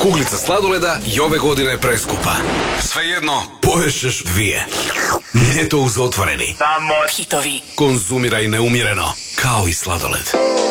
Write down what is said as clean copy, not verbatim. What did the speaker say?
Kuglica sladoleda i ove godine je preskupa. Svejedno, poješćeš 2. Nije to uz otvoreni. Samo hitovi. Konzumiraj neumjereno, kao i sladoled.